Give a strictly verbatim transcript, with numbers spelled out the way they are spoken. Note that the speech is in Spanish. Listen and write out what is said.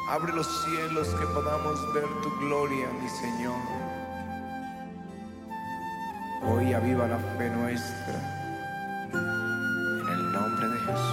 Abre los cielos que podamos ver tu gloria, mi Señor. Hoy aviva la fe nuestra en el nombre de Jesús.